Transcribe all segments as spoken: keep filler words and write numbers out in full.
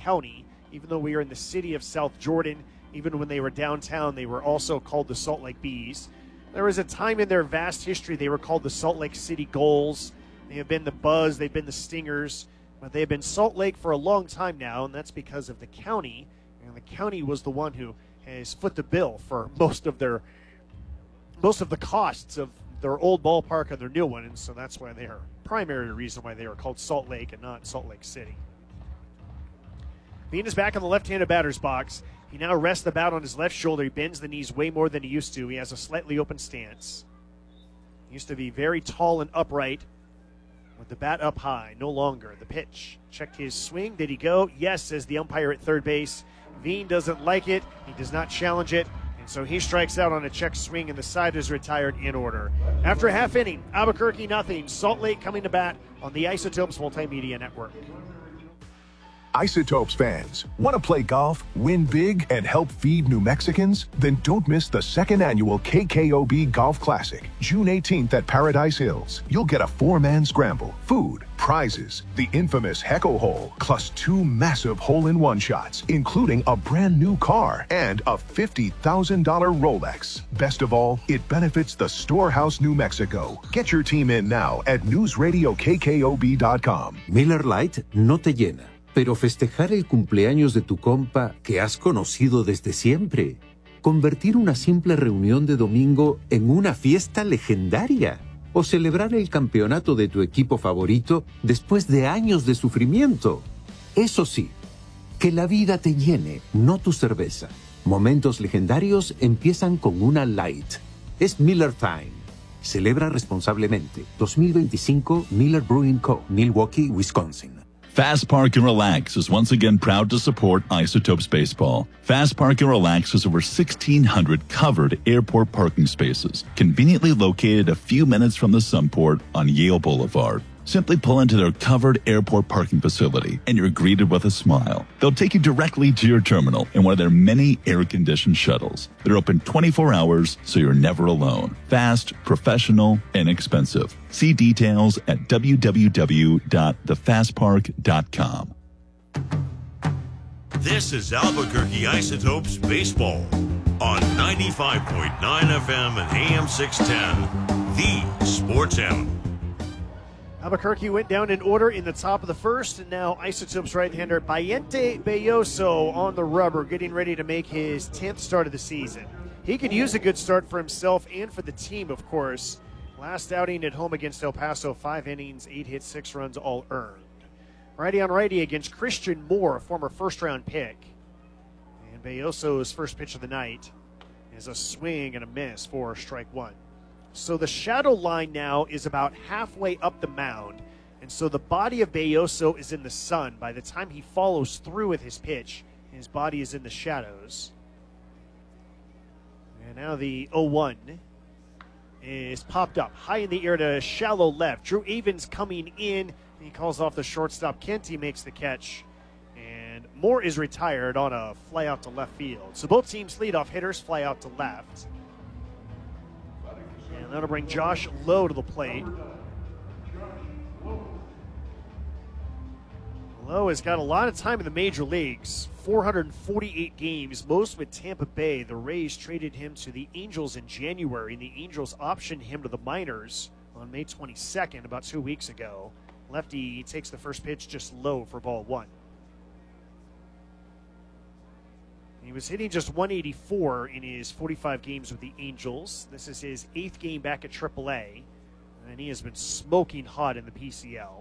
County. Even though we are in the city of South Jordan, even when they were downtown, they were also called the Salt Lake Bees. There was a time in their vast history they were called the Salt Lake City Gulls. They have been the Buzz, they've been the Stingers, but they have been Salt Lake for a long time now, and that's because of the county. And the county was the one who has foot the bill for most of their most of the costs of their old ballpark and their new one, and so that's why they are primary reason why they are called Salt Lake and not Salt Lake City. Bean is back on the left-handed batter's box. He now rests the bat on his left shoulder. He bends the knees way more than he used to. He has a slightly open stance. He used to be very tall and upright with the bat up high. No longer. The pitch. Checked his swing. Did he go? Yes, says the umpire at third base. Veen doesn't like it. He does not challenge it. And so he strikes out on a check swing, and the side is retired in order. After a half inning, Albuquerque nothing. Salt Lake coming to bat on the Isotopes Multimedia Network. Isotopes fans, want to play golf, win big, and help feed New Mexicans? Then don't miss the second annual K K O B Golf Classic, June eighteenth at Paradise Hills. You'll get a four-man scramble, food, prizes, the infamous Hecko Hole, plus two massive hole-in-one shots, including a brand new car and a fifty thousand dollars Rolex. Best of all, it benefits the Storehouse New Mexico. Get your team in now at news radio K K O B dot com. Miller Lite no te llena, pero festejar el cumpleaños de tu compa que has conocido desde siempre. Convertir una simple reunión de domingo en una fiesta legendaria. O celebrar el campeonato de tu equipo favorito después de años de sufrimiento. Eso sí, que la vida te llene, no tu cerveza. Momentos legendarios empiezan con una Light. Es Miller Time. Celebra responsablemente. dos mil veinticinco Miller Brewing Co., Milwaukee, Wisconsin. Fast Park and Relax is once again proud to support Isotopes Baseball. Fast Park and Relax has over sixteen hundred covered airport parking spaces, conveniently located a few minutes from the Sunport on Yale Boulevard. Simply pull into their covered airport parking facility and you're greeted with a smile. They'll take you directly to your terminal in one of their many air-conditioned shuttles. They're open twenty-four hours, so you're never alone. Fast, professional, inexpensive. See details at w w w dot the fast park dot com. This is Albuquerque Isotopes Baseball on ninety-five point nine F M and A M six ten, the Sports Animal. Albuquerque went down in order in the top of the first, and now Isotopes right-hander Bayente Belloso on the rubber, getting ready to make his tenth start of the season. He could use a good start for himself and for the team, of course. Last outing at home against El Paso, five innings, eight hits, six runs, all earned. Righty on righty against Christian Moore, a former first-round pick. And Belloso's first pitch of the night is a swing and a miss for strike one. So the shadow line now is about halfway up the mound. And so the body of Belloso is in the sun. By the time he follows through with his pitch, his body is in the shadows. And now the oh one is popped up high in the air to shallow left. Drew Avens coming in. He calls off the shortstop. Kenty makes the catch. And Moore is retired on a fly out to left field. So both teams' leadoff hitters fly out to left. And that'll bring Josh Lowe to the plate. Lowe has got a lot of time in the major leagues. four hundred forty-eight games, most with Tampa Bay. The Rays traded him to the Angels in January, and the Angels optioned him to the minors on May twenty-second, about two weeks ago. Lefty takes the first pitch just low for ball one. He was hitting just one eighty-four in his forty-five games with the Angels. This is his eighth game back at triple A, and he has been smoking hot in the P C L.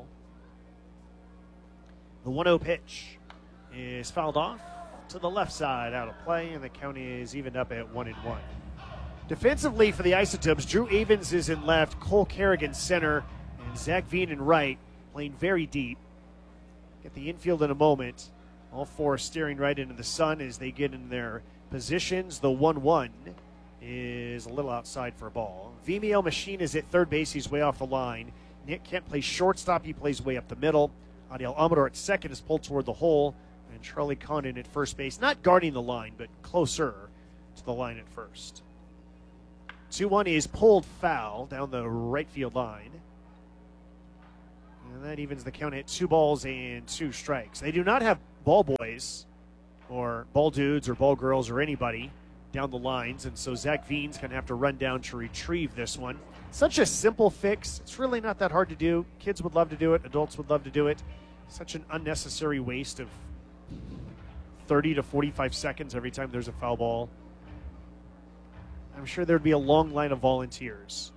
The one oh pitch is fouled off to the left side, out of play, and the count is evened up at one and one. Defensively for the Isotopes, Drew Avens is in left, Cole Kerrigan center, and Zach Veen in right, playing very deep. Get the infield in a moment. All four steering right into the sun as they get in their positions. The one one is a little outside for a ball. Vimiel Machine is at third base. He's way off the line. Nick Kent plays shortstop. He plays way up the middle. Adiel Amador at second is pulled toward the hole. And Charlie Condon at first base. Not guarding the line, but closer to the line at first. two one is pulled foul down the right field line. And that evens the count at two balls and two strikes. They do not have ball boys or ball dudes or ball girls or anybody down the lines, and so Zach Veen's going to have to run down to retrieve this one. Such a simple fix. It's really not that hard to do. Kids would love to do it. Adults would love to do it. Such an unnecessary waste of thirty to forty-five seconds every time there's a foul ball. I'm sure there'd be a long line of volunteers.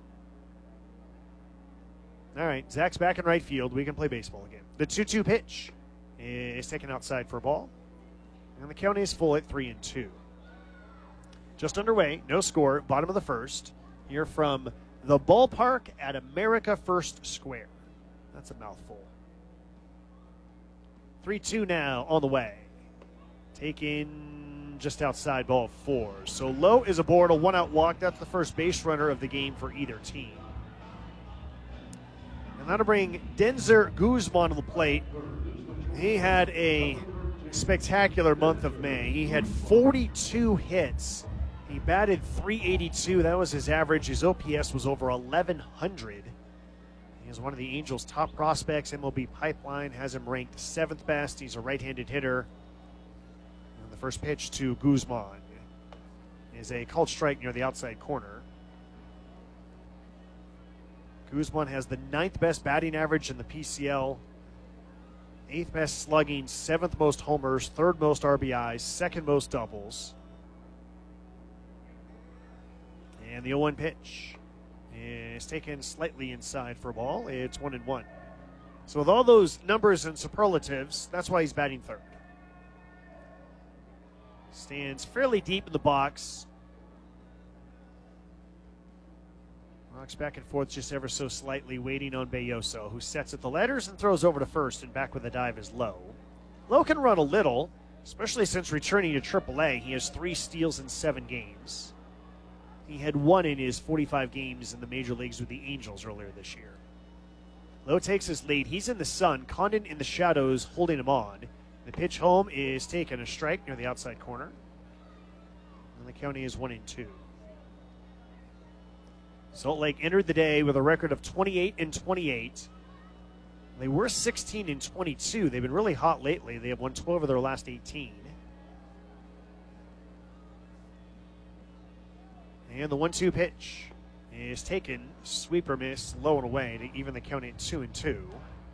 All right, Zach's back in right field. We can play baseball again. The two two pitch is taken outside for a ball. And the count is full at three and two. Just underway, no score, bottom of the first. Here from the ballpark at America First Square. That's a mouthful. three two now on the way. Taken just outside, ball four. So Lowe is aboard, a one-out walk. That's the first base runner of the game for either team. And now to bring Denzer Guzman to the plate. He had a spectacular month of May. He had forty-two hits. He batted three eighty-two. That was his average. His O P S was over eleven hundred. He is one of the Angels' top prospects. M L B Pipeline has him ranked seventh best. He's a right-handed hitter. And the first pitch to Guzman is a called strike near the outside corner. Guzman has the ninth best batting average in the P C L, eighth best slugging, seventh most homers, third most R B Is, second most doubles. And the oh one pitch is taken slightly inside for a ball. It's one and one. So with all those numbers and superlatives, that's why he's batting third. Stands fairly deep in the box. Rocks back and forth just ever so slightly, waiting on Belloso, who sets at the letters and throws over to first, and back with a dive is Lowe. Lowe can run a little, especially since returning to triple A. He has three steals in seven games. He had one in his forty-five games in the major leagues with the Angels earlier this year. Lowe takes his lead. He's in the sun. Condon in the shadows holding him on. The pitch home is taken, a strike near the outside corner. And the county is one and two. Salt Lake entered the day with a record of twenty-eight and twenty-eight. They were sixteen and twenty-two. They've been really hot lately. They have won twelve of their last eighteen. And the one two pitch is taken, sweeper miss, low and away to even the count at two and two.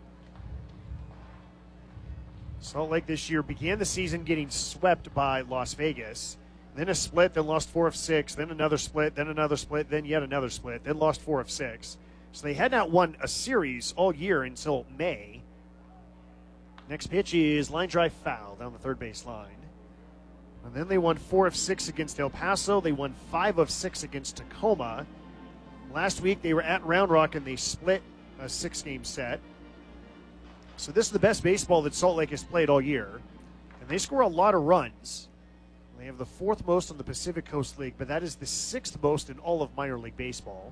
Salt Lake this year began the season getting swept by Las Vegas. Then a split, then lost four of six, then another split, then another split, then yet another split, then lost four of six. So they had not won a series all year until May. Next pitch is line drive foul down the third base line. And then they won four of six against El Paso. They won five of six against Tacoma. Last week they were at Round Rock and they split a six-game set. So this is the best baseball that Salt Lake has played all year. And they score a lot of runs. They have the fourth most in the Pacific Coast League, but that is the sixth most in all of minor league baseball.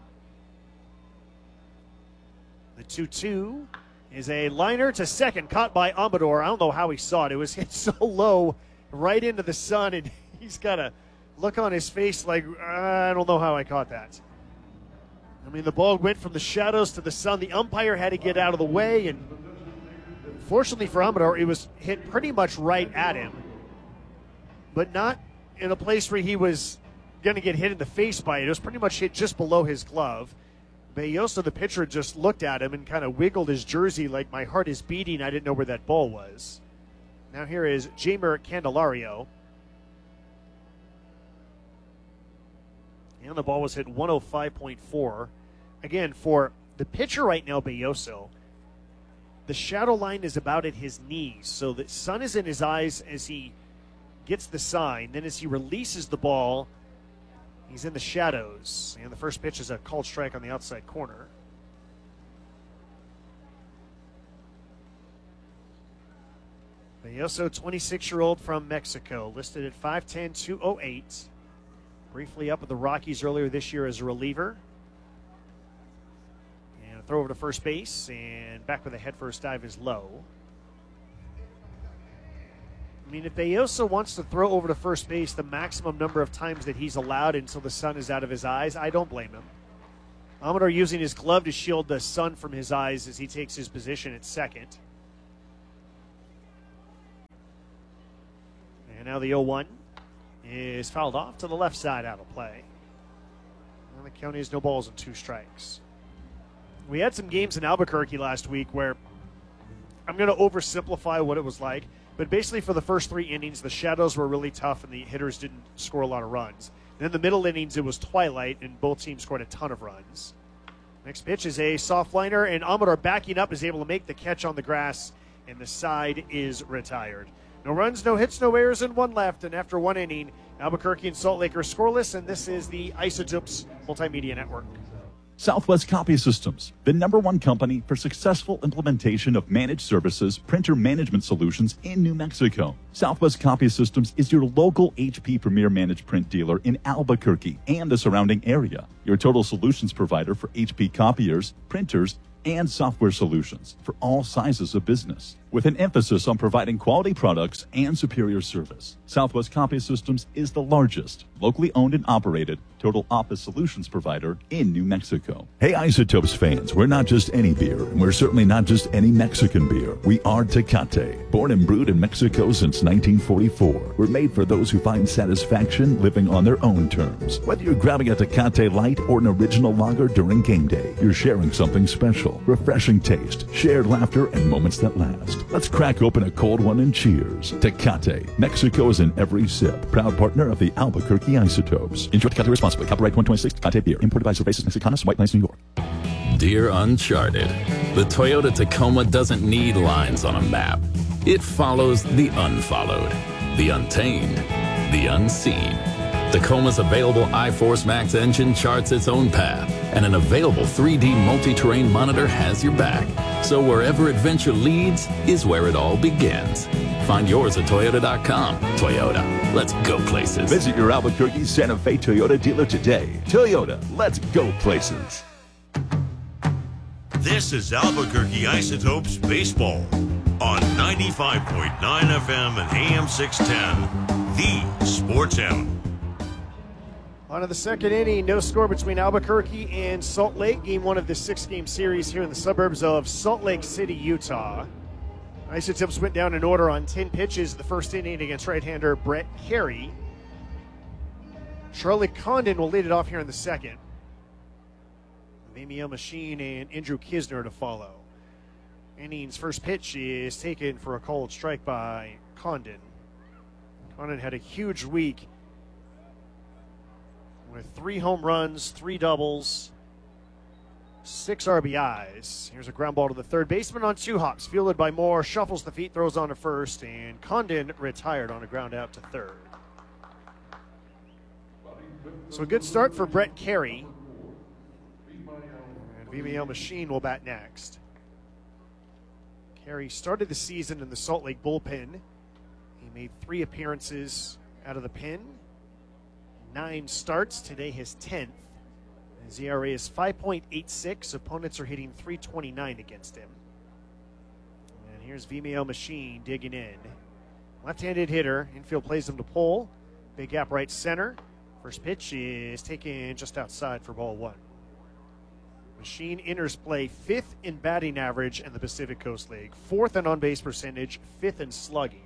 The two two is a liner to second, caught by Amador. I don't know how he saw it. It was hit so low right into the sun, and he's got a look on his face like, I don't know how I caught that. I mean, the ball went from the shadows to the sun. The umpire had to get out of the way, and fortunately for Amador, it was hit pretty much right at him, but not in a place where he was going to get hit in the face by it. It was pretty much hit just below his glove. Belloso, the pitcher, just looked at him and kind of wiggled his jersey like, my heart is beating. I didn't know where that ball was. Now here is Jamer Candelario. And the ball was hit one oh five point four. Again, for the pitcher right now, Belloso, the shadow line is about at his knees. So the sun is in his eyes as he gets the sign. Then as he releases the ball, he's in the shadows. And the first pitch is a called strike on the outside corner. Belloso, twenty-six-year-old from Mexico, listed at five ten, two oh eight. Briefly up with the Rockies earlier this year as a reliever. And a throw over to first base, and back with a head-first dive is Lowe. I mean, if Belloso wants to throw over to first base the maximum number of times that he's allowed until the sun is out of his eyes, I don't blame him. Amador using his glove to shield the sun from his eyes as he takes his position at second. now the oh one is fouled off to the left side, out of play. And the County has no balls and two strikes. We had some games in Albuquerque last week where I'm going to oversimplify what it was like, but basically for the first three innings, the shadows were really tough and the hitters didn't score a lot of runs. Then the middle innings, it was twilight, and both teams scored a ton of runs. Next pitch is a soft liner, and Amador backing up is able to make the catch on the grass, and the side is retired. No runs, no hits, no errors, and one left. And after one inning, Albuquerque and Salt Lake are scoreless, and this is the Isotopes Multimedia Network. Southwest Copy Systems, the number one company for successful implementation of managed services, printer management solutions in New Mexico. Southwest Copy Systems is your local H P Premier Managed Print dealer in Albuquerque and the surrounding area. Your total solutions provider for H P copiers, printers, and software solutions for all sizes of business, with an emphasis on providing quality products and superior service. Southwest Copy Systems is the largest, locally owned and operated total office solutions provider in New Mexico. Hey Isotopes fans, we're not just any beer, and we're certainly not just any Mexican beer. We are Tecate. Born and brewed in Mexico since nineteen forty-four, we're made for those who find satisfaction living on their own terms. Whether you're grabbing a Tecate Light or an original lager during game day, you're sharing something special. Refreshing taste, shared laughter, and moments that last. Let's crack open a cold one and cheers. Tecate. Mexico is in every sip. Proud partner of the Albuquerque Isotopes. Enjoy Tecate responsibly. Copyright twenty twenty-six. Tecate Beer. Imported by Cervezas Mexicanas, White Plains, New York. Dear Uncharted, the Toyota Tacoma doesn't need lines on a map. It follows the unfollowed, the untamed, the unseen. Tacoma's available iForce Max engine charts its own path, and an available three D multi-terrain monitor has your back. So wherever adventure leads is where it all begins. Find yours at Toyota dot com. Toyota, let's go places. Visit your Albuquerque Santa Fe Toyota dealer today. Toyota, let's go places. This is Albuquerque Isotopes Baseball on ninety-five point nine F M and A M six ten, the Sports Animal. On to the second inning, no score between Albuquerque and Salt Lake. Game one of the six-game series here in the suburbs of Salt Lake City, Utah. Isotopes went down in order on ten pitches the first inning against right-hander Brett Carey. Charlie Condon will lead it off here in the second. Vimeo Machine and Andrew Kisner to follow. Inning's first pitch is taken for a called strike by Condon. Condon had a huge week with three home runs, three doubles, six R B Is. Here's a ground ball to the third baseman on two hops, fielded by Moore, shuffles the feet, throws on to first, and Condon retired on a ground out to third. So a good start for Brett Carey. And Vimeo Machine will bat next. Carey started the season in the Salt Lake bullpen. He made three appearances out of the pen. Nine starts, today his tenth. His E R A is five point eight six. Opponents are hitting three twenty-nine against him. And here's Vimeo Machine digging in. Left-handed hitter. Infield plays him to pole. Big gap right center. First pitch is taken just outside for ball one. Machine enters play fifth in batting average in the Pacific Coast League. Fourth in on-base percentage. Fifth in slugging.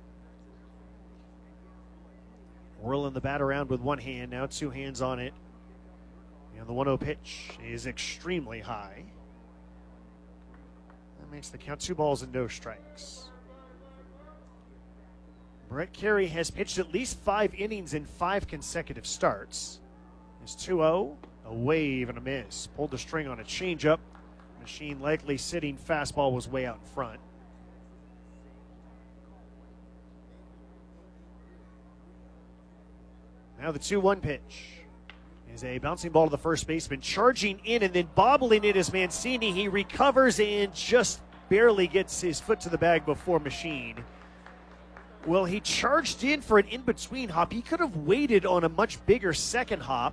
Whirling the bat around with one hand, now two hands on it. And the one oh pitch is extremely high. That makes the count two balls and no strikes. Brett Carey has pitched at least five innings in five consecutive starts. His two oh, a wave and a miss. Pulled the string on a changeup. Machine likely sitting fastball was way out in front. Now the two one pitch is a bouncing ball to the first baseman, charging in and then bobbling it is Mancini. He recovers and just barely gets his foot to the bag before Machine. Well, he charged in for an in-between hop. He could have waited on a much bigger second hop.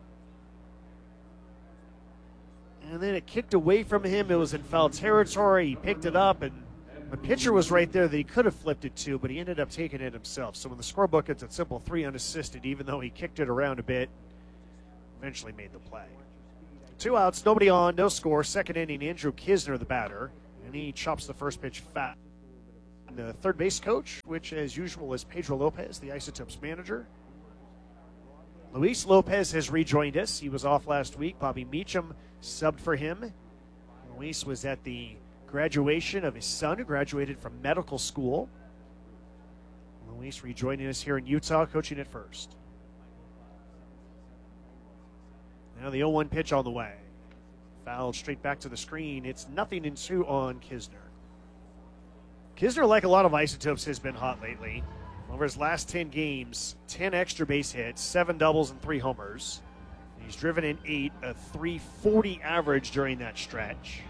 And then it kicked away from him. It was in foul territory. He picked it up, and the pitcher was right there that he could have flipped it to, but he ended up taking it himself. So in the scorebook, it's a simple three unassisted, even though he kicked it around a bit. Eventually made the play. Two outs, nobody on, no score. Second inning, Andrew Kisner, the batter, and he chops the first pitch fat. the third base coach, which as usual is Pedro Lopez, the Isotopes manager. Luis Lopez has rejoined us. He was off last week. Bobby Meacham subbed for him. Luis was at the graduation of his son, who graduated from medical school. Luis rejoining us here in Utah, coaching at first. Now the oh one pitch on the way. Fouled straight back to the screen. It's nothing in two on Kisner. Kisner, like a lot of Isotopes, has been hot lately. Over his last ten games, ten extra base hits, seven doubles, and three homers. He's driven in eight, a three forty average during that stretch.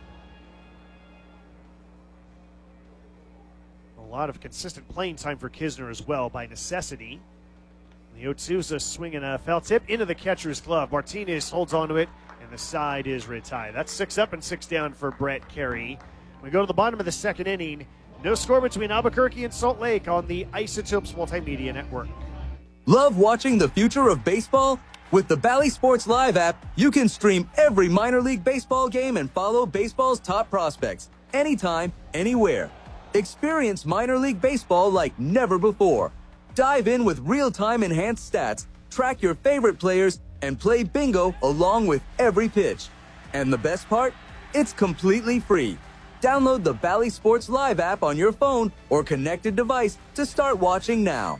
A lot of consistent playing time for Kisner as well, by necessity. The oh two is a swing and a foul tip into the catcher's glove. Martinez holds onto it, and the side is retired. That's six up and six down for Brett Carey. We go to the bottom of the second inning. No score between Albuquerque and Salt Lake on the Isotopes Multimedia Network. Love watching the future of baseball? With the Bally Sports Live app, you can stream every minor league baseball game and follow baseball's top prospects anytime, anywhere. Experience minor league baseball like never before. Dive in with real-time enhanced stats, track your favorite players, and play bingo along with every pitch. And the best part? It's completely free. Download the Bally Sports Live app on your phone or connected device to start watching now.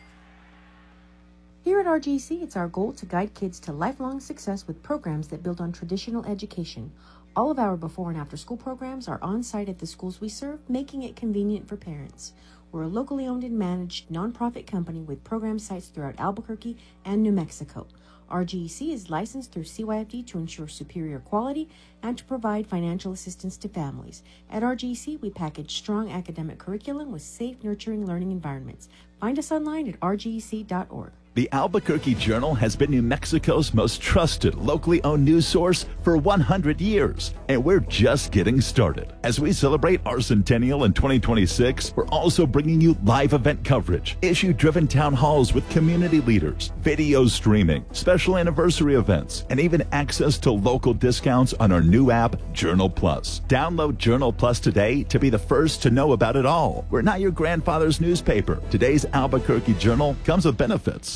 Here at R G C, it's our goal to guide kids to lifelong success with programs that build on traditional education. All of our before and after school programs are on-site at the schools we serve, making it convenient for parents. We're a locally owned and managed nonprofit company with program sites throughout Albuquerque and New Mexico. R G E C is licensed through C Y F D to ensure superior quality and to provide financial assistance to families. At R G E C, we package strong academic curriculum with safe, nurturing learning environments. Find us online at r g e c dot org. The Albuquerque Journal has been New Mexico's most trusted, locally owned news source for one hundred years, and we're just getting started. As we celebrate our centennial in twenty twenty-six, we're also bringing you live event coverage, issue-driven town halls with community leaders, video streaming, special anniversary events, and even access to local discounts on our new app, Journal Plus. Download Journal Plus today to be the first to know about it all. We're not your grandfather's newspaper. Today's Albuquerque Journal comes with benefits.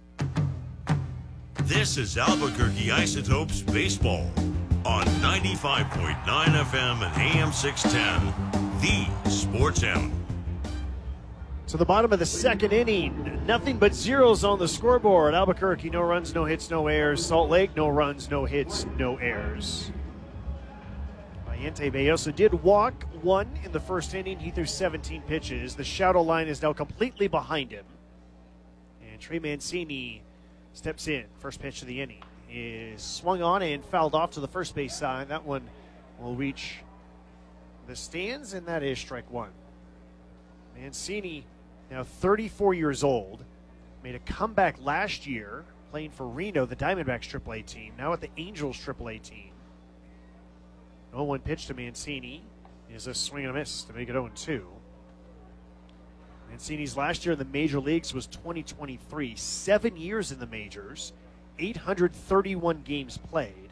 This is Albuquerque Isotopes Baseball on ninety-five point nine F M and A M six ten, the Sports Animal. To the bottom of the second inning, nothing but zeros on the scoreboard. Albuquerque, no runs, no hits, no errors. Salt Lake, no runs, no hits, no errors. Valiente Belloso did walk one in the first inning. He threw seventeen pitches. The shadow line is now completely behind him. And Trey Mancini steps in. First pitch of the inning is swung on and fouled off to the first base side. That one will reach the stands, and that is strike one. Mancini, now thirty-four years old, made a comeback last year playing for Reno, the Diamondbacks triple A team, now at the Angels triple A team. oh one pitch to Mancini is a swing and a miss to make it oh two. Mancini's last year in the major leagues was twenty twenty-three. Seven years in the majors, eight hundred thirty-one games played.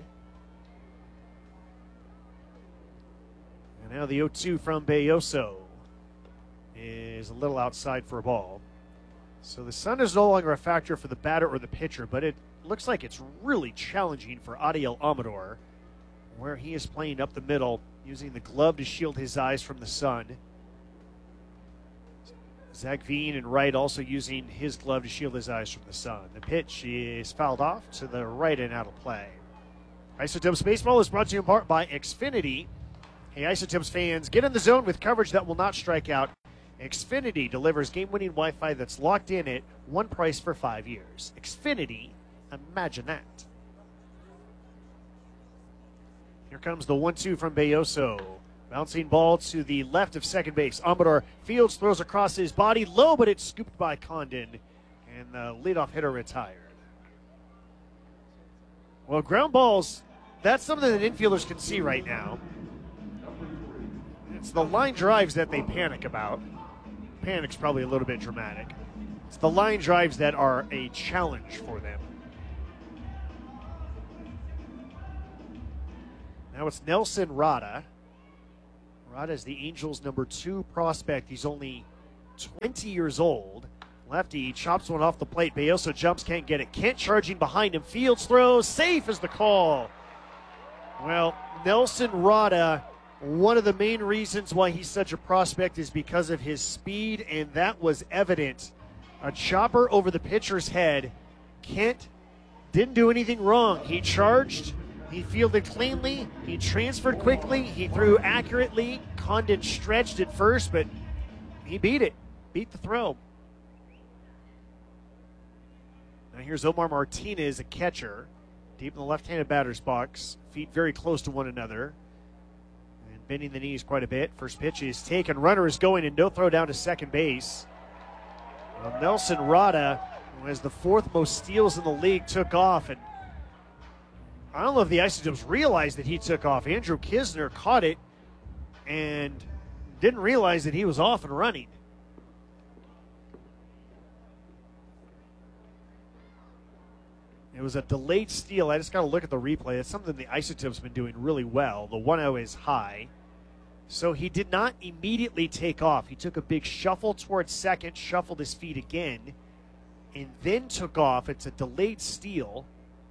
And now the oh two from Belloso is a little outside for a ball. So the sun is no longer a factor for the batter or the pitcher, but it looks like it's really challenging for Adiel Amador, where he is playing up the middle, using the glove to shield his eyes from the sun. Zach Veen and Wright also using his glove to shield his eyes from the sun. The pitch is fouled off to the right and out of play. Isotopes Baseball is brought to you in part by Xfinity. Hey, Isotopes fans, get in the zone with coverage that will not strike out. Xfinity delivers game-winning Wi-Fi that's locked in at one price for five years. Xfinity, imagine that. Here comes the one two from Belloso. Bouncing ball to the left of second base. Amador fields, throws across his body, low, but it's scooped by Condon, and the leadoff hitter retired. Well, ground balls, that's something that infielders can see right now. It's the line drives that they panic about. Panic's probably a little bit dramatic. It's the line drives that are a challenge for them. Now it's Nelson Rada. Rada is the Angels' number two prospect. He's only twenty years old. Lefty chops one off the plate. Belloso jumps, can't get it. Kent charging behind him. Fields throws, safe is the call. Well, Nelson Rada, one of the main reasons why he's such a prospect is because of his speed, and that was evident. A chopper over the pitcher's head. Kent didn't do anything wrong. He charged, he fielded cleanly, he transferred quickly, he threw accurately. Condon stretched at first, but he beat it, beat the throw. Now here's Omar Martinez, a catcher, deep in the left-handed batter's box. Feet very close to one another. And bending the knees quite a bit. First pitch is taken. Runner is going and no throw down to second base. Well, Nelson Rada, who has the fourth most steals in the league, took off. And I don't know if the Isotopes realized that he took off. Andrew Kisner caught it and didn't realize that he was off and running. It was a delayed steal. I just got to look at the replay. It's something the Isotopes have been doing really well. The one oh is high. So he did not immediately take off. He took a big shuffle towards second, shuffled his feet again, and then took off. It's a delayed steal.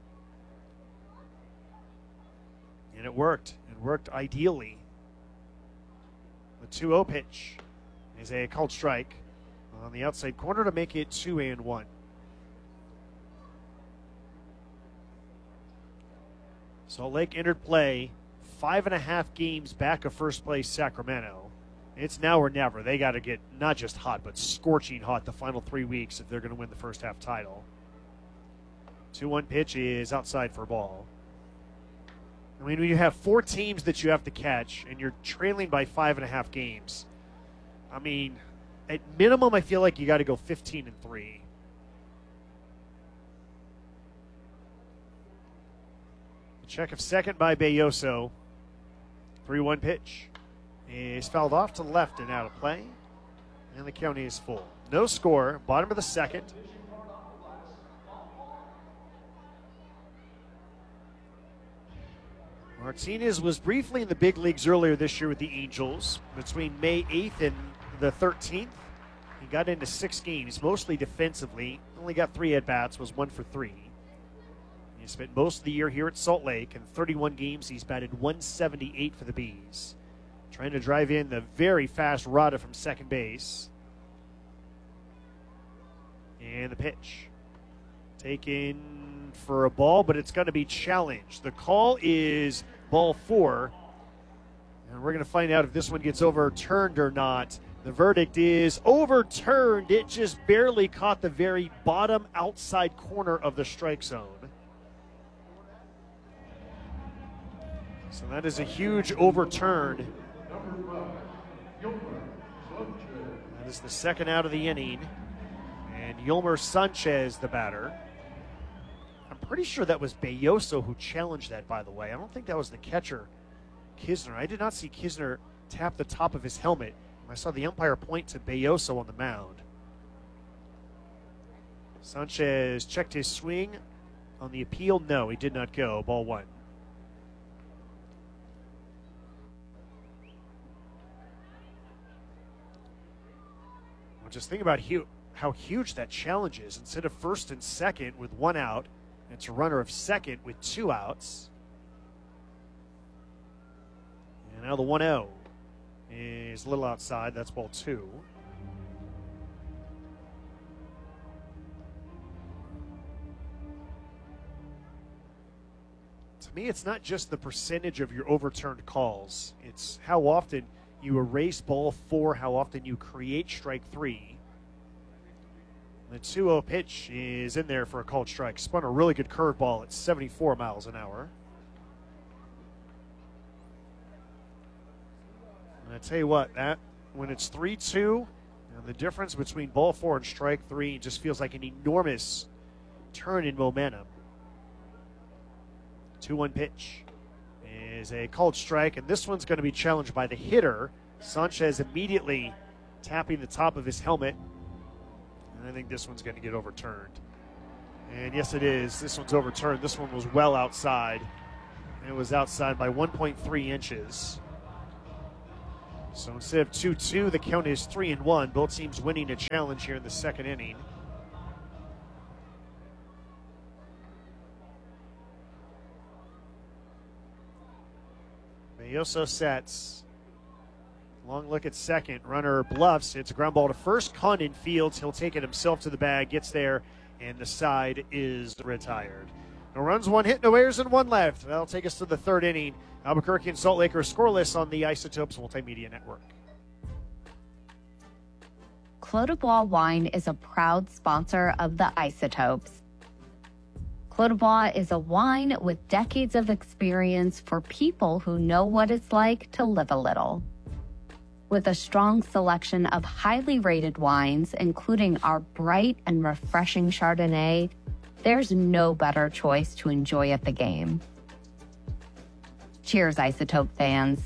And it worked. It worked ideally. The two oh pitch is a called strike on the outside corner to make it two and one. Salt Lake entered play five and a half games back of first place Sacramento. It's now or never. They got to get not just hot, but scorching hot the final three weeks if they're going to win the first half title. two one pitch is outside for a ball. I mean, when you have four teams that you have to catch and you're trailing by five and a half games, I mean, at minimum, I feel like you got to go fifteen and three. Check of second by Belloso. three one pitch is fouled off to the left and out of play. And the count is full. No score. Bottom of the second. Martinez was briefly in the big leagues earlier this year with the Angels. Between May eighth and the thirteenth, he got into six games, mostly defensively. Only got three at-bats, was one for three. He spent most of the year here at Salt Lake. In thirty-one games, he's batted one seventy-eight for the Bees. Trying to drive in the very fast Rada from second base. And the pitch. Taken for a ball, but it's going to be challenged. The call is ball four. And we're going to find out if this one gets overturned or not. The verdict is overturned. It just barely caught the very bottom outside corner of the strike zone. So that is a huge overturn. That is the second out of the inning. And Yolmer Sanchez, the batter. I'm pretty sure that was Belloso who challenged that, by the way. I don't think that was the catcher, Kisner. I did not see Kisner tap the top of his helmet. I saw the umpire point to Belloso on the mound. Sanchez checked his swing. On the appeal, no, he did not go. Ball one. Just think about hu- how huge that challenge is. Instead of first and second with one out, it's a runner of second with two outs. And now the one oh is a little outside. That's ball two. To me, it's not just the percentage of your overturned calls. It's how often you erase ball four, how often you create strike three. The two oh pitch is in there for a called strike. Spun a really good curveball at seventy-four miles an hour. And I tell you what, that when it's three two, and the difference between ball four and strike three just feels like an enormous turn in momentum. two one pitch is a called strike, and this one's going to be challenged by the hitter. Sanchez immediately tapping the top of his helmet, and I think this one's going to get overturned. And yes, it is. This one's overturned. This one was well outside. It was outside by one point three inches. So instead of two two, the count is three and one. Both teams winning a challenge here in the second inning. Mayoso sets. Long look at second. Runner bluffs. It's a ground ball to first. Condon fields. He'll take it himself to the bag. Gets there, and the side is retired. No runs, one hit, no errors, and one left. That'll take us to the third inning. Albuquerque and Salt Lake are scoreless on the Isotopes Multimedia Network. Clos du Bois Wine is a proud sponsor of the Isotopes. Clos du Bois is a wine with decades of experience for people who know what it's like to live a little. With a strong selection of highly rated wines, including our bright and refreshing Chardonnay, there's no better choice to enjoy at the game. Cheers, Isotope fans.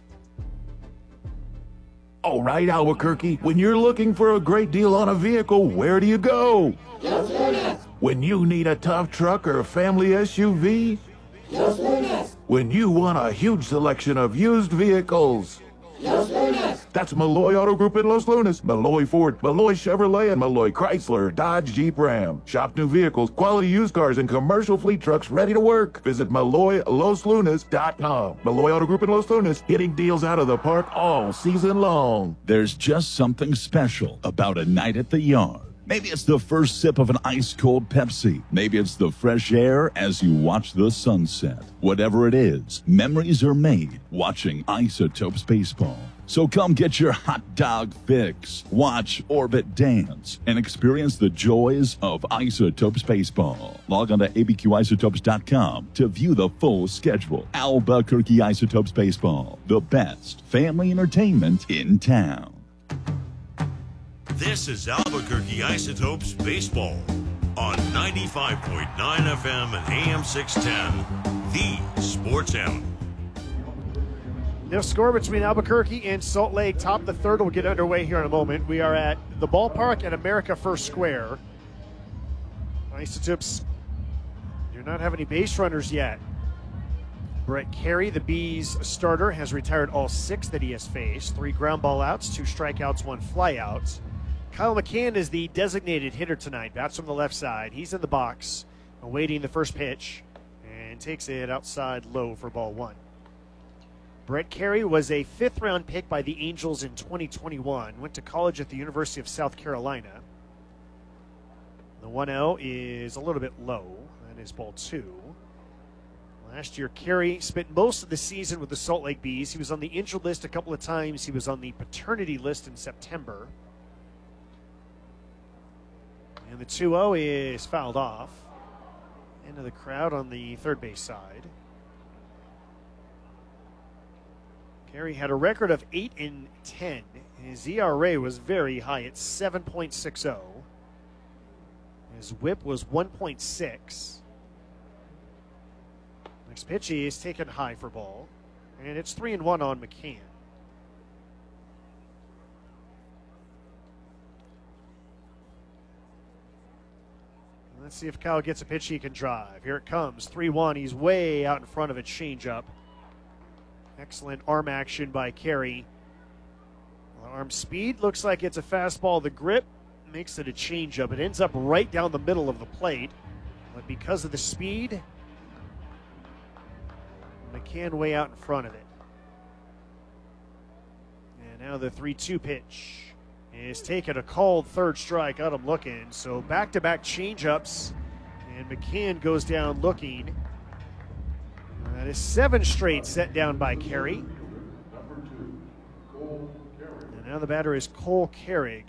All right, Albuquerque, when you're looking for a great deal on a vehicle, where do you go? Los Lunas. When you need a tough truck or a family S U V? Los Lunas. When you want a huge selection of used vehicles? Los Lunas. That's Malloy Auto Group in Los Lunas. Malloy Ford, Malloy Chevrolet, and Malloy Chrysler, Dodge, Jeep, Ram. Shop new vehicles, quality used cars, and commercial fleet trucks ready to work. Visit Malloy Los Lunas dot com. Malloy Auto Group in Los Lunas, hitting deals out of the park all season long. There's just something special about a night at the yard. Maybe it's the first sip of an ice-cold Pepsi. Maybe it's the fresh air as you watch the sunset. Whatever it is, memories are made watching Isotopes Baseball. So come get your hot dog fix, watch Orbit dance, and experience the joys of Isotopes Baseball. Log on to A B Q isotopes dot com to view the full schedule. Albuquerque Isotopes Baseball, the best family entertainment in town. This is Albuquerque Isotopes Baseball on ninety-five point nine F M and A M six ten, the Sports Animal. No score between Albuquerque and Salt Lake. Top of the third will get underway here in a moment. We are at the ballpark at America First Square. Isotopes do not have any base runners yet. Brett Carey, the Bees starter, has retired all six that he has faced. Three ground ball outs, two strikeouts, one flyout. Kyle McCann is the designated hitter tonight. Bats from the left side. He's in the box, awaiting the first pitch, and takes it outside low for ball one. Brett Carey was a fifth-round pick by the Angels in twenty twenty-one. Went to college at the University of South Carolina. The one oh is a little bit low. That is ball two. Last year, Carey spent most of the season with the Salt Lake Bees. He was on the injured list a couple of times. He was on the paternity list in September. And the two oh is fouled off. Into the crowd on the third base side. Carey had a record of eight and ten. His E R A was very high at seven point six oh. His whip was one point six. Next pitch is taken high for ball. And it's three and one on McCann. Let's see if Kyle gets a pitch he can drive. Here it comes, three one. He's way out in front of it, changeup. Excellent arm action by Carey. Arm speed looks like it's a fastball. The grip makes it a changeup. It ends up right down the middle of the plate. But because of the speed, McCann way out in front of it. And now the three two pitch is taking a called third strike. Got him looking. So back-to-back changeups. And McCann goes down looking. That is seven straight set down by Carey. And now the batter is Cole Carrig.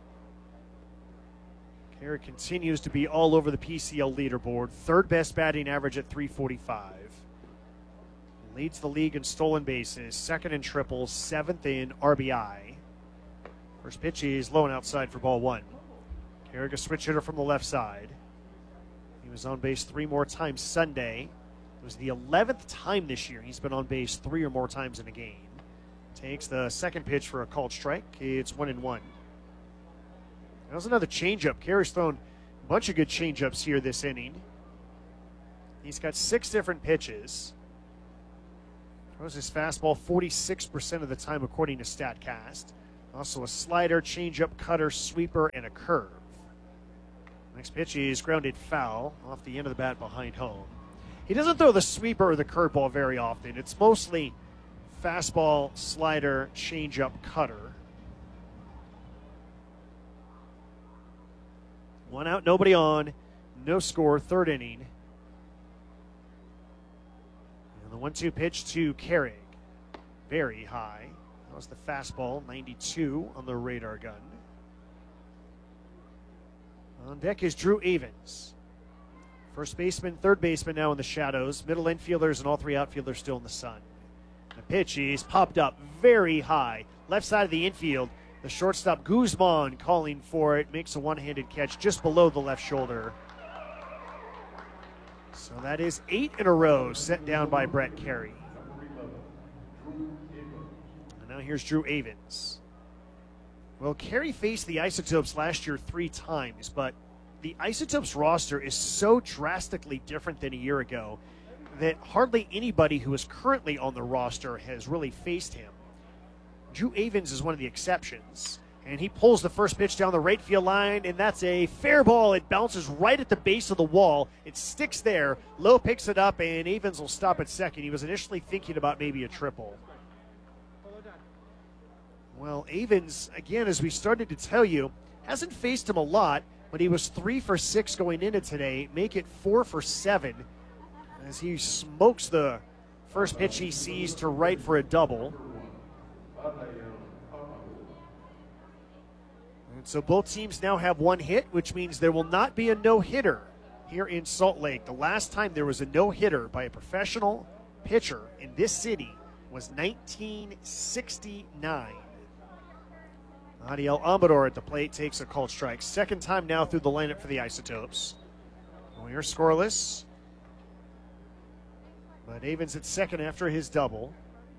Carrig continues to be all over the P C L leaderboard. Third best batting average at three forty-five. Leads the league in stolen bases. Second in triples. Seventh in R B I. First pitch is low and outside for ball one. Carrig, a switch hitter from the left side. He was on base three more times Sunday. It was the eleventh time this year he's been on base three or more times in a game. Takes the second pitch for a called strike. It's one and one. That was another changeup. Carey's thrown a bunch of good changeups here this inning. He's got six different pitches. Throws his fastball forty-six percent of the time, according to StatCast. Also a slider, changeup, cutter, sweeper, and a curve. Next pitch is grounded foul off the end of the bat behind home. He doesn't throw the sweeper or the curveball very often. It's mostly fastball, slider, changeup, cutter. One out, nobody on. No score, third inning. And the one two pitch to Carrig. Very high. That was the fastball, ninety-two on the radar gun. On deck is Drew Avens. First baseman, third baseman now in the shadows. Middle infielders and all three outfielders still in the sun. The pitch is popped up very high. Left side of the infield. The shortstop Guzman calling for it. Makes a one-handed catch just below the left shoulder. So that is eight in a row set down by Brett Carey. And now here's Drew Avens. Well, Carey faced the Isotopes last year three times, but the Isotopes roster is so drastically different than a year ago that hardly anybody who is currently on the roster has really faced him. Drew Avens is one of the exceptions, and he pulls the first pitch down the right field line, and that's a fair ball. It bounces right at the base of the wall. It sticks there. Lowe picks it up, and Avens will stop at second. He was initially thinking about maybe a triple. Well, Avens, again, as we started to tell you, hasn't faced him a lot, but he was three for six going into today. Make it four for seven as he smokes the first pitch he sees to right for a double. And so both teams now have one hit, which means there will not be a no-hitter here in Salt Lake. The last time there was a no-hitter by a professional pitcher in this city was nineteen sixty-nine. Adiel Amador at the plate takes a called strike. Second time now through the lineup for the Isotopes. We are scoreless. But Avens at second after his double.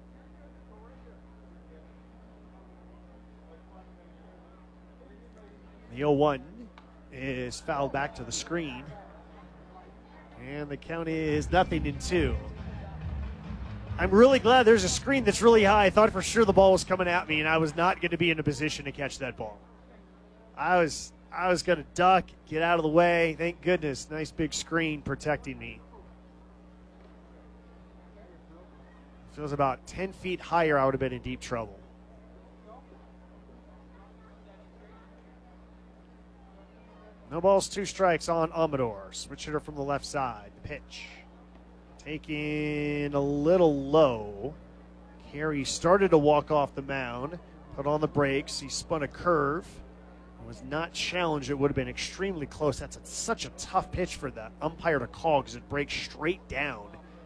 The oh one is fouled back to the screen. And the count is nothing in two. I'm really glad there's a screen that's really high. I thought for sure the ball was coming at me, and I was not going to be in a position to catch that ball. I was I was going to duck, get out of the way. Thank goodness. Nice big screen protecting me. If it was about ten feet higher, I would have been in deep trouble. No balls, two strikes on Amador. Switch hitter from the left side. The pitch. Taking a little low. Carey started to walk off the mound, put on the brakes. He spun a curve. It was not challenged. It would have been extremely close. That's a, such a tough pitch for the umpire to call because it breaks straight down.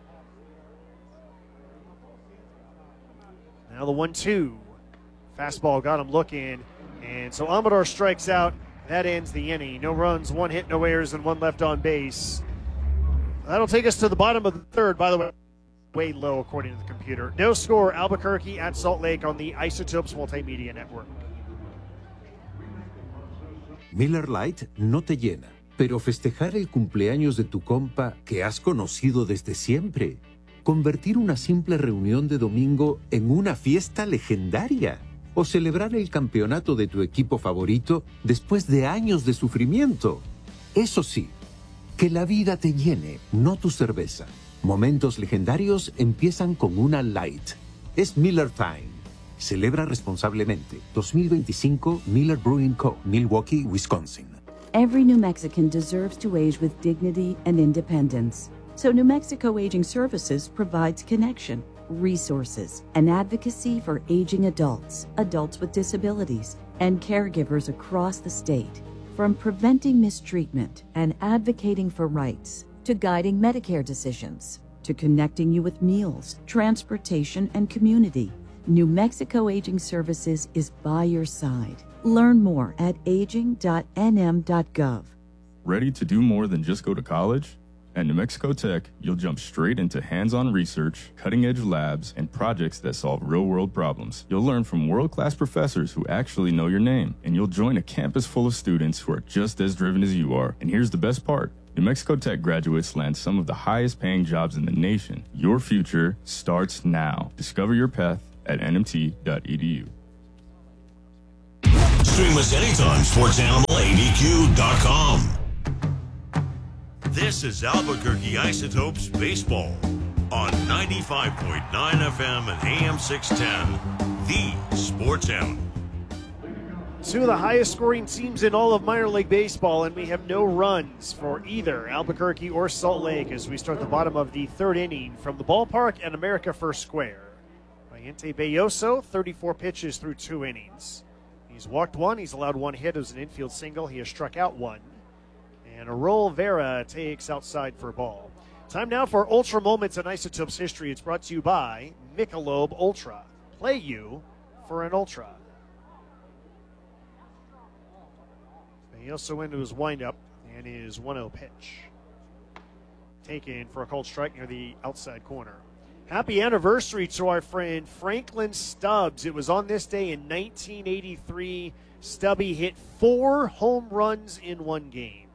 Now the one two. Fastball got him looking. And so Amador strikes out. That ends the inning. No runs, one hit, no errors, and one left on base. That'll take us to the bottom of the third, by the way. Way low, according to the computer. No score, Albuquerque at Salt Lake on the Isotopes Multimedia Network. Miller Lite no te llena, pero festejar el cumpleaños de tu compa que has conocido desde siempre. Convertir una simple reunión de domingo en una fiesta legendaria. O celebrar el campeonato de tu equipo favorito después de años de sufrimiento. Eso sí, que la vida te llene, no tu cerveza. Momentos legendarios empiezan con una Light. Es Miller Time. Celebra responsablemente. dos mil veinticinco Miller Brewing Co., Milwaukee, Wisconsin. Every New Mexican deserves to age with dignity and independence. So New Mexico Aging Services provides connection, resources, and advocacy for aging adults, adults with disabilities, and caregivers across the state. From preventing mistreatment and advocating for rights, to guiding Medicare decisions, to connecting you with meals, transportation, and community, New Mexico Aging Services is by your side. Learn more at aging dot n m dot gov. Ready to do more than just go to college? At New Mexico Tech, you'll jump straight into hands-on research, cutting-edge labs, and projects that solve real-world problems. You'll learn from world-class professors who actually know your name, and you'll join a campus full of students who are just as driven as you are. And here's the best part. New Mexico Tech graduates land some of the highest paying jobs in the nation. Your future starts now. Discover your path at N M T dot E D U. Stream us anytime, sports animal A D Q dot com. This is Albuquerque Isotopes Baseball on ninety-five point nine F M and A M six ten, the sports animal. Two of the highest scoring teams in all of minor league baseball, and we have no runs for either Albuquerque or Salt Lake as we start the bottom of the third inning from the ballpark at America First Square. Valiente Belloso, thirty-four pitches through two innings. He's walked one, he's allowed one hit as an infield single, he has struck out one. And Aurel Vera takes outside for a ball. Time now for Ultra Moments in Isotopes history. It's brought to you by Michelob Ultra. Play you for an Ultra. He also into his windup and his one oh pitch. Taken for a called strike near the outside corner. Happy anniversary to our friend Franklin Stubbs. It was on this day in nineteen eighty-three. Stubby hit four home runs in one game.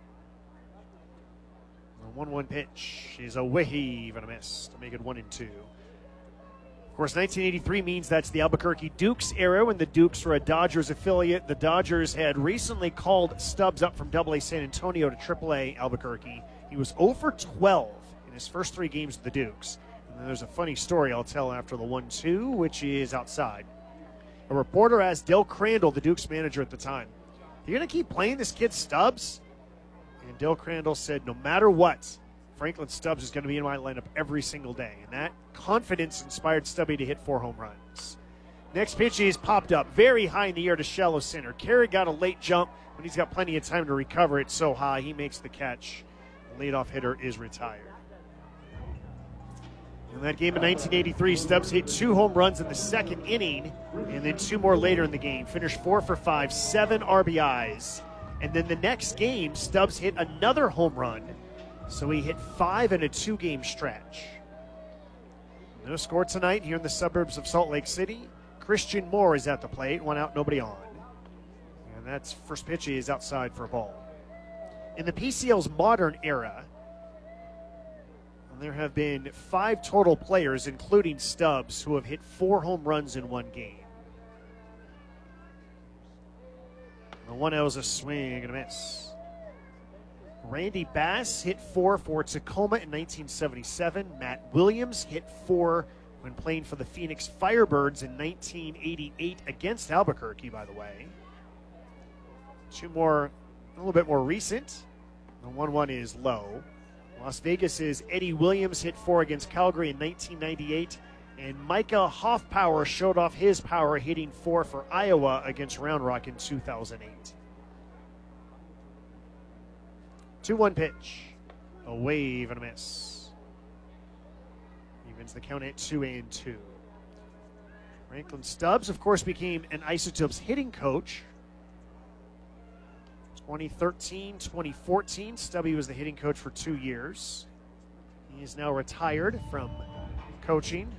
The one one pitch is a wave and a miss to make it one and two. Of course, nineteen eighty-three means that's the Albuquerque Dukes era when the Dukes were a Dodgers affiliate. The Dodgers had recently called Stubbs up from double A San Antonio to triple A Albuquerque. He was oh for twelve in his first three games with the Dukes. And then there's a funny story I'll tell after the one two, which is outside. A reporter asked Dale Crandall, the Dukes manager at the time, "You're going to keep playing this kid Stubbs?" And Dale Crandall said, "No matter what, Franklin Stubbs is going to be in my lineup every single day." And that confidence inspired Stubby to hit four home runs. Next pitch is popped up very high in the air to shallow center. Carey got a late jump, but he's got plenty of time to recover it so high. He makes the catch. The leadoff hitter is retired. In that game in nineteen eighty-three, Stubbs hit two home runs in the second inning, and then two more later in the game. Finished four for five, seven R B Is. And then the next game, Stubbs hit another home run. So he hit five in a two-game stretch. No score tonight here in the suburbs of Salt Lake City. Christian Moore is at the plate, one out, nobody on. And that's first pitch is outside for a ball. In the P C L's modern era, there have been five total players, including Stubbs, who have hit four home runs in one game. The one oh is a swing and a miss. Randy Bass hit four for Tacoma in nineteen seventy-seven. Matt Williams hit four when playing for the Phoenix Firebirds in nineteen eighty-eight against Albuquerque, by the way. Two more, a little bit more recent. The one one is low. Las Vegas's Eddie Williams hit four against Calgary in nineteen ninety-eight. And Micah Hoffpower showed off his power, hitting four for Iowa against Round Rock in two thousand eight. two one pitch. A wave and a miss. Evens the count at two and two. Franklin Stubbs, of course, became an Isotopes hitting coach. twenty thirteen, twenty fourteen, Stubby was the hitting coach for two years. He is now retired from coaching.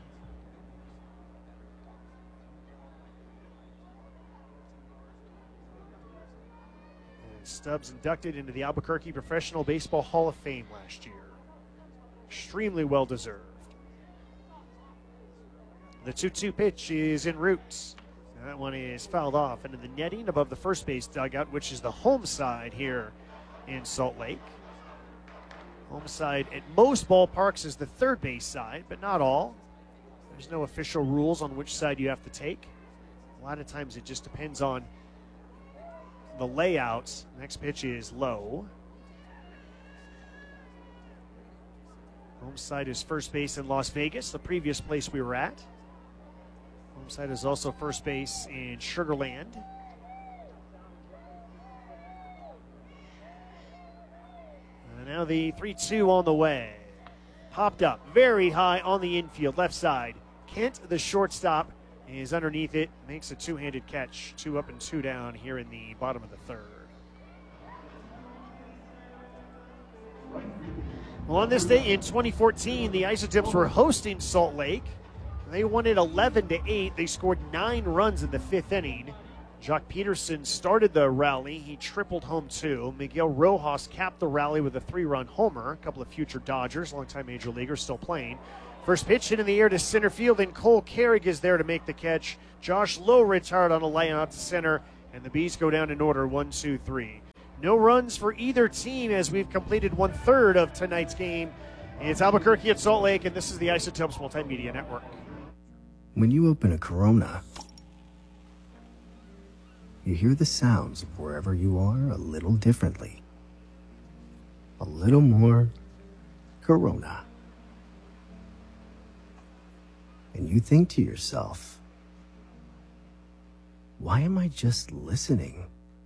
Stubbs inducted into the Albuquerque Professional Baseball Hall of Fame last year. Extremely well deserved. The two two pitch is en route. That one is fouled off into the netting above the first base dugout, which is the home side here in Salt Lake. Home side at most ballparks is the third base side, but not all. There's no official rules on which side you have to take. A lot of times it just depends on the layouts. Next pitch is low. Home side is first base in Las Vegas, the previous place we were at. Home side is also first base in Sugar Land. And now the three two on the way. Popped up very high on the infield, left side. Kent, the shortstop, is underneath it, makes a two-handed catch. Two up and two down here in the bottom of the third. Well, on this day in twenty fourteen, the Isotopes were hosting Salt Lake. They won it eleven to eight. They scored nine runs in the fifth inning. Jock Peterson started the rally. He tripled home two. Miguel Rojas capped the rally with a three-run homer. A couple of future Dodgers, longtime major leaguers, still playing. First pitch hit in the air to center field, and Cole Carrig is there to make the catch. Josh Lowe retired on a line out to center, and the Bees go down in order, one, two, three. No runs for either team as we've completed one-third of tonight's game. It's Albuquerque at Salt Lake, and this is the Isotopes Multimedia Network. When you open a Corona, you hear the sounds of wherever you are a little differently. A little more Corona. And you think to yourself, why am I just listening?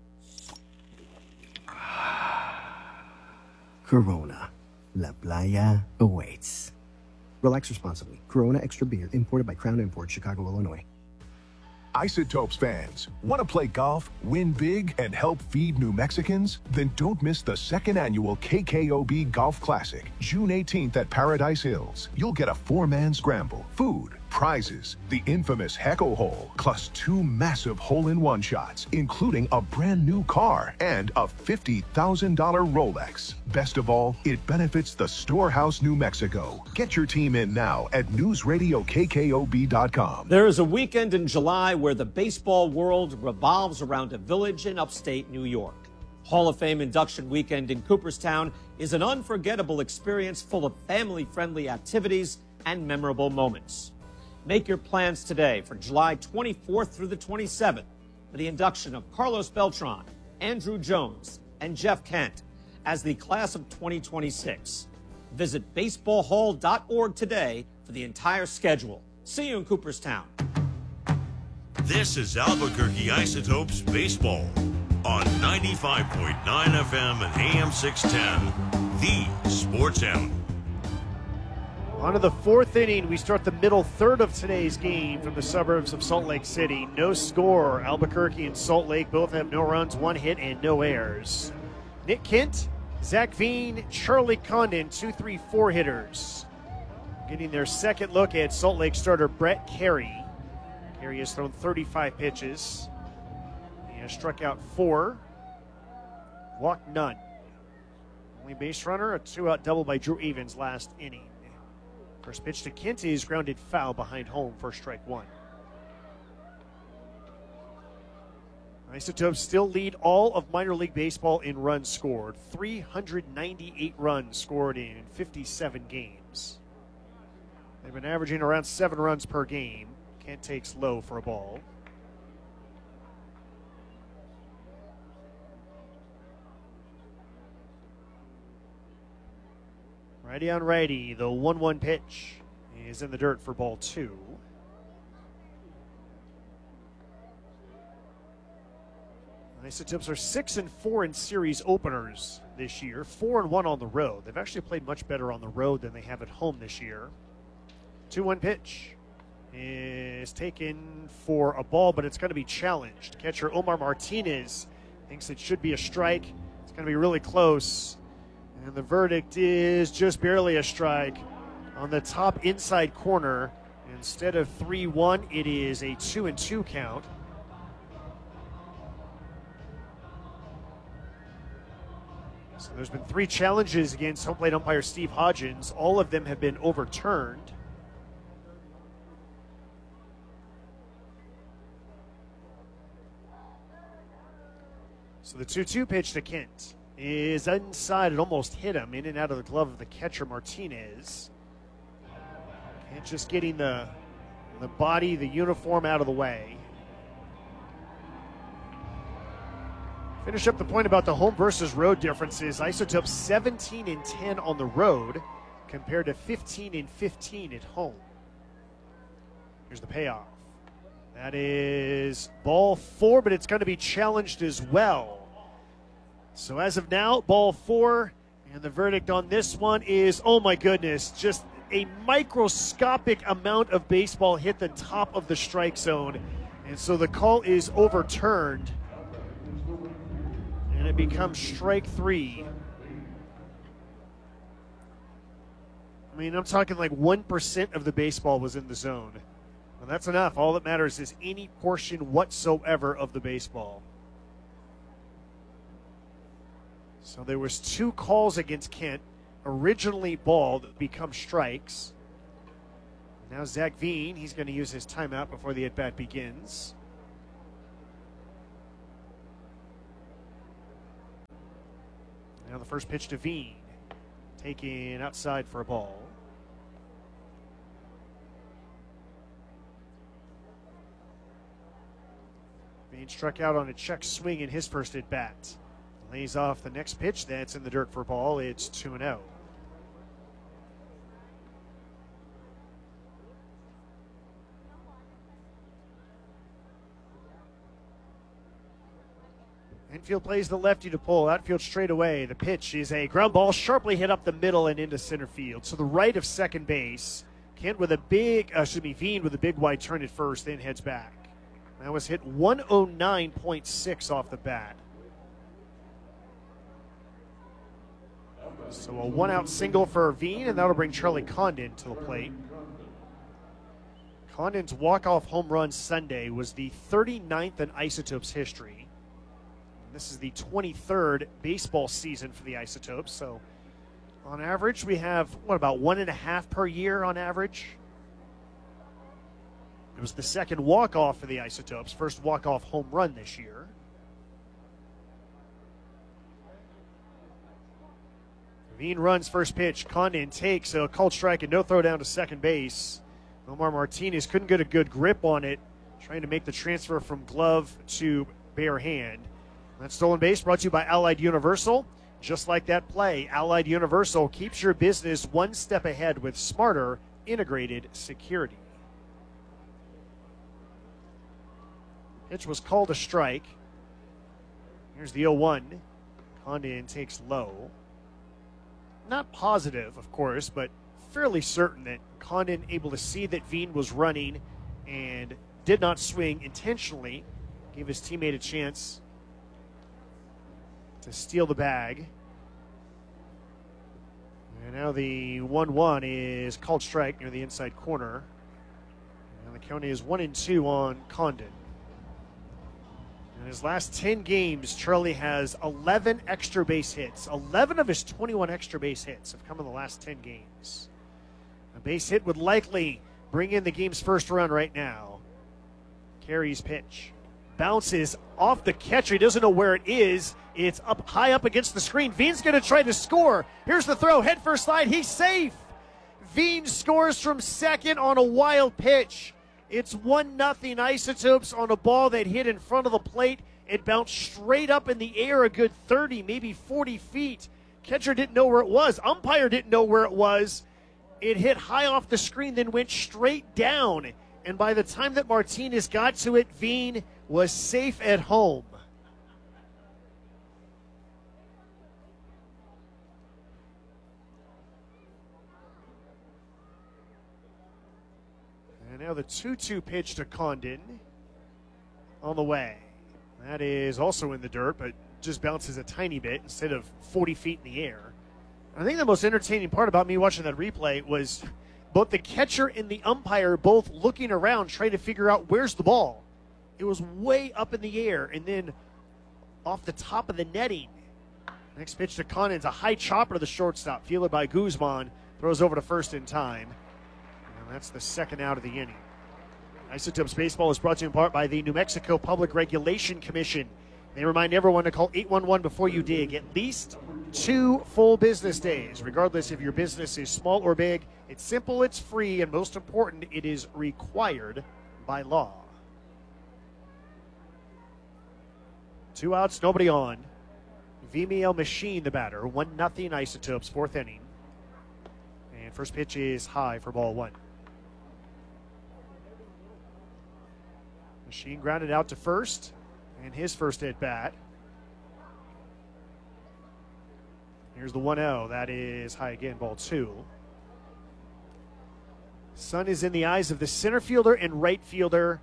Corona. La Playa awaits. Relax responsibly. Corona Extra Beer, imported by Crown Imports, Chicago, Illinois. Isotopes fans, want to play golf, win big, and help feed New Mexicans? Then don't miss the second annual K K O B Golf Classic, June eighteenth at Paradise Hills. You'll get a four-man scramble, food, prizes, the infamous Heco Hole, plus two massive hole-in-one shots, including a brand new car and a fifty thousand dollars Rolex. Best of all, it benefits the Storehouse New Mexico. Get your team in now at news radio K K O B dot com. There is a weekend in July where the baseball world revolves around a village in upstate New York. Hall of Fame induction weekend in Cooperstown is an unforgettable experience full of family-friendly activities and memorable moments. Make your plans today for July twenty-fourth through the twenty-seventh for the induction of Carlos Beltran, Andrew Jones, and Jeff Kent as the class of twenty twenty-six. Visit baseball hall dot org today for the entire schedule. See you in Cooperstown. This is Albuquerque Isotopes Baseball on ninety-five point nine F M and A M six ten, the Sports Animal. On to the fourth inning, we start the middle third of today's game from the suburbs of Salt Lake City. No score. Albuquerque and Salt Lake both have no runs, one hit, and no errors. Nick Kent, Zach Veen, Charlie Condon, two, three, four hitters. Getting their second look at Salt Lake starter Brett Carey. Carey has thrown thirty-five pitches. He has struck out four, walked none. Only base runner, a two-out double by Drew Evans last inning. First pitch to Kent is grounded foul behind home for strike one. Isotopes still lead all of minor league baseball in runs scored. three hundred ninety-eight runs scored in fifty-seven games. They've been averaging around seven runs per game. Kent takes low for a ball. Righty on righty, the one one pitch is in the dirt for ball two. Isotopes are six and four in series openers this year, four and one on the road. They've actually played much better on the road than they have at home this year. two one pitch is taken for a ball, but it's going to be challenged. Catcher Omar Martinez thinks it should be a strike. It's going to be really close. And the verdict is just barely a strike on the top inside corner. Instead of three one, it is a two and two count. So there's been three challenges against home plate umpire Steve Hodgins. All of them have been overturned. So the two two pitch to Kent is inside. It almost hit him, in and out of the glove of the catcher Martinez. Kent just getting the, the body, the uniform out of the way. Finish up the point about the home versus road differences. Isotopes seventeen and ten on the road compared to fifteen and fifteen at home. Here's the payoff. That is ball four, but it's going to be challenged as well. So as of now, ball four, and the verdict on this one is, oh my goodness, just a microscopic amount of baseball hit the top of the strike zone. And so the call is overturned, and it becomes strike three. I mean, I'm talking like one percent of the baseball was in the zone. Well, that's enough. All that matters is any portion whatsoever of the baseball. So there was two calls against Kent, originally ball that become strikes. Now Zach Veen, he's going to use his timeout before the at-bat begins. Now the first pitch to Veen, taken outside for a ball. Veen struck out on a check swing in his first at-bat. Lays off the next pitch. That's in the dirt for a ball. It's two and oh. Infield plays the lefty to pull. Outfield straight away. The pitch is a ground ball sharply hit up the middle and into center field. To the right of second base. Kent with a big, uh, excuse me, Veen with a big wide turn at first, then heads back. That was hit one oh nine point six off the bat. So a one-out single for Veen, and that'll bring Charlie Condon to the plate. Condon's walk-off home run Sunday was the thirty-ninth in Isotopes history. This is the twenty-third baseball season for the Isotopes, so on average we have, what, about one and a half per year on average? It was the second walk-off for the Isotopes, first walk-off home run this year. Veen runs first pitch. Condon takes a called strike and no throw down to second base. Omar Martinez couldn't get a good grip on it, trying to make the transfer from glove to bare hand. That stolen base brought to you by Allied Universal. Just like that play, Allied Universal keeps your business one step ahead with smarter, integrated security. Pitch was called a strike. Here's the oh one. Condon takes low. Not positive, of course, but fairly certain that Condon able to see that Veen was running and did not swing intentionally. Gave his teammate a chance to steal the bag. And now the one one is called strike near the inside corner. And the count is one and two on Condon. In his last ten games, Charlie has eleven extra base hits. eleven of his twenty-one extra base hits have come in the last ten games. A base hit would likely bring in the game's first run right now. Carey's pitch. Bounces off the catcher. He doesn't know where it is. It's up high up against the screen. Veen's going to try to score. Here's the throw. Head first slide. He's safe. Veen scores from second on a wild pitch. It's one nothing Isotopes on a ball that hit in front of the plate. It bounced straight up in the air a good thirty, maybe forty feet. Catcher didn't know where it was. Umpire didn't know where it was. It hit high off the screen, then went straight down. And by the time that Martinez got to it, Veen was safe at home. And now the two two pitch to Condon on the way. That is also in the dirt, but just bounces a tiny bit instead of forty feet in the air. I think the most entertaining part about me watching that replay was both the catcher and the umpire both looking around trying to figure out where's the ball. It was way up in the air and then off the top of the netting. Next pitch to Condon's a high chopper to the shortstop, fielded by Guzman. Throws over to first in time. And that's the second out of the inning. Isotopes Baseball is brought to you in part by the New Mexico Public Regulation Commission. They remind everyone to call eight one one before you dig at least two full business days. Regardless if your business is small or big, it's simple, it's free, and most important, it is required by law. Two outs, nobody on. Vimiel Machine, the batter. One nothing Isotopes, fourth inning. And first pitch is high for ball one. Machine grounded out to first, and his first at bat. Here's the one oh. That is high again, ball two. Sun is in the eyes of the center fielder and right fielder.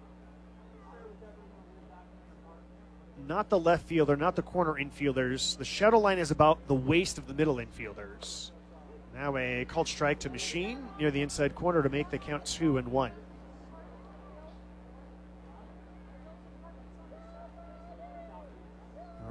Not the left fielder, not the corner infielders. The shadow line is about the waist of the middle infielders. Now a called strike to Machine near the inside corner to make the count two and one.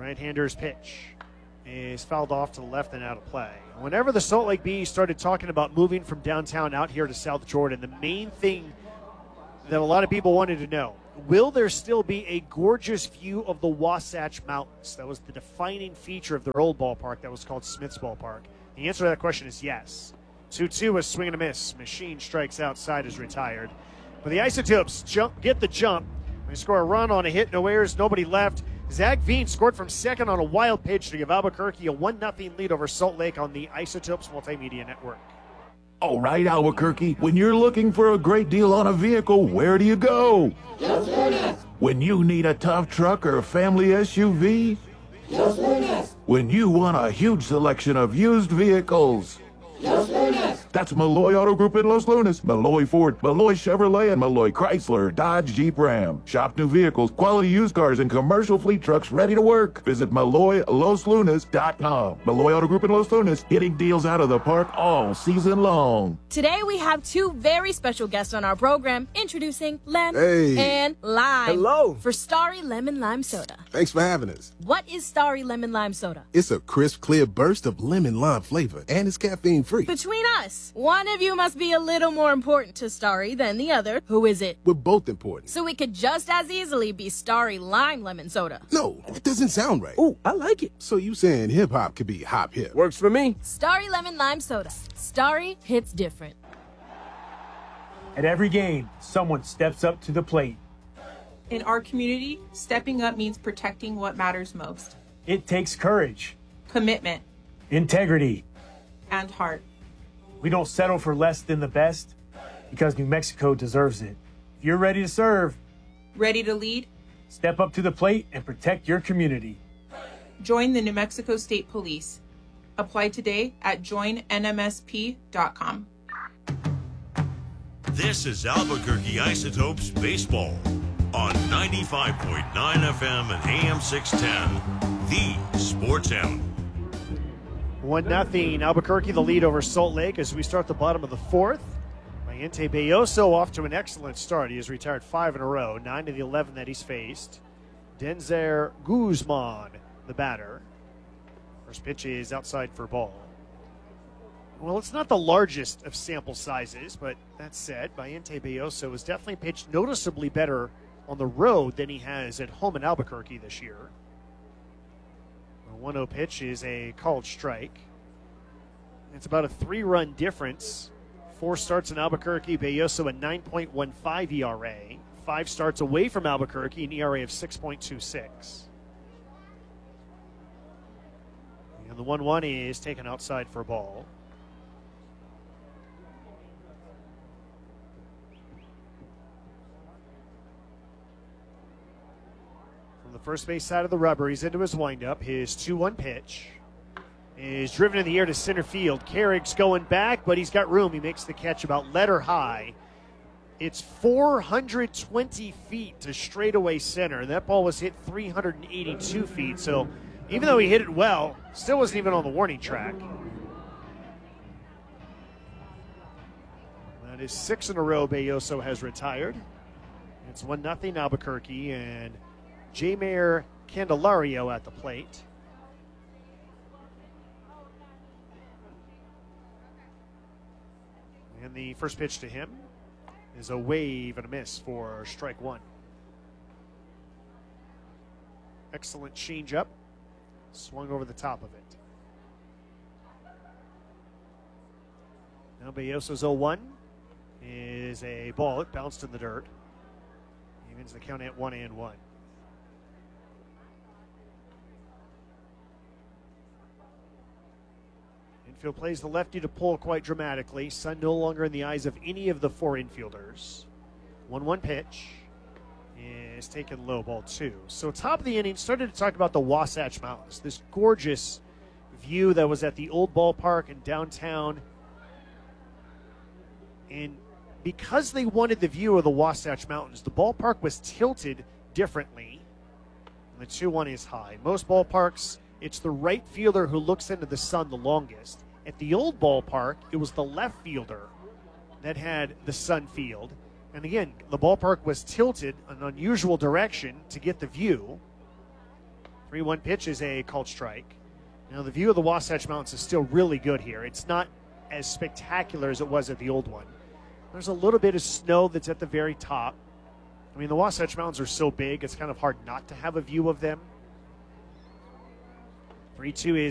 Right-hander's pitch is fouled off to the left and out of play. Whenever the Salt Lake Bees started talking about moving from downtown out here to South Jordan, the main thing that a lot of people wanted to know, will there still be a gorgeous view of the Wasatch Mountains? That was the defining feature of their old ballpark that was called Smith's Ballpark. The answer to that question is yes. two two, a swing and a miss. Machine strikes outside, is retired. But the Isotopes jump, get the jump. They score a run on a hit, no errors, nobody left. Zach Veen scored from second on a wild pitch to give Albuquerque a one nothing lead over Salt Lake on the Isotopes Multimedia Network. All right, Albuquerque, when you're looking for a great deal on a vehicle, where do you go? Los Lunas. When you need a tough truck or a family S U V? Los Lunas. When you want a huge selection of used vehicles? Los Lunas. That's Malloy Auto Group in Los Lunas, Malloy Ford, Malloy Chevrolet, and Malloy Chrysler, Dodge, Jeep, Ram. Shop new vehicles, quality used cars, and commercial fleet trucks ready to work. Visit Malloy Los Lunas dot com. Malloy Auto Group in Los Lunas, hitting deals out of the park all season long. Today we have two very special guests on our program, introducing Lem Hey. and Lime. Hello. For Starry Lemon Lime Soda. Thanks for having us. What is Starry Lemon Lime Soda? It's a crisp, clear burst of lemon lime flavor, and it's caffeine free. Between us, one of you must be a little more important to Starry than the other. Who is it? We're both important. So it could just as easily be Starry Lime Lemon Soda. No, that doesn't sound right. Oh, I like it. So you saying hip hop could be hop hip? Works for me. Starry Lemon Lime Soda. Starry hits different. At every game, someone steps up to the plate. In our community, stepping up means protecting what matters most. It takes courage, Commitment integrity. and heart. We don't settle for less than the best because New Mexico deserves it. If you're ready to serve, Ready to lead? step up to the plate and protect your community. Join the New Mexico State Police. Apply today at join N M S P dot com. This is Albuquerque Isotopes Baseball on ninety-five point nine F M and A M six ten, the Sports Hound. one nothing Albuquerque, the lead over Salt Lake as we start the bottom of the fourth. Mayente Belloso off to an excellent start. He has retired five in a row, nine of the eleven that he's faced. Denzer Guzman, the batter. First pitch is outside for ball. Well, it's not the largest of sample sizes, but that said, Mayente Belloso has definitely pitched noticeably better on the road than he has at home in Albuquerque this year. The one oh pitch is a called strike. It's about a three-run difference. Four starts in Albuquerque, Belloso a nine point one five E R A. Five starts away from Albuquerque, an E R A of six point two six. And the one one is taken outside for a ball. From the first base side of the rubber, he's into his windup. His two one pitch is driven in the air to center field. Carrick's going back, but he's got room. He makes the catch about letter high. It's four hundred twenty feet to straightaway center. That ball was hit three hundred eighty-two feet, so even though he hit it well, still wasn't even on the warning track. That is six in a row Belloso has retired. It's one nothing Albuquerque, and Jeimer Candelario at the plate. And the first pitch to him is a wave and a miss for strike one. Excellent changeup. Swung over the top of it. Now Belloso's oh one is a ball. It bounced in the dirt. Evens the count at one and one. Infield plays the lefty to pull quite dramatically. Sun no longer in the eyes of any of the four infielders. one one pitch is taken low, ball two. So top of the inning, started to talk about the Wasatch Mountains, this gorgeous view that was at the old ballpark in downtown. And because they wanted the view of the Wasatch Mountains, the ballpark was tilted differently. And the two one is high. Most ballparks, it's the right fielder who looks into the sun the longest. At the old ballpark, it was the left fielder that had the sun field. And again, the ballpark was tilted an unusual direction to get the view. three one pitch is a called strike. Now, the view of the Wasatch Mountains is still really good here. It's not as spectacular as it was at the old one. There's a little bit of snow that's at the very top. I mean, the Wasatch Mountains are so big, it's kind of hard not to have a view of them. three two is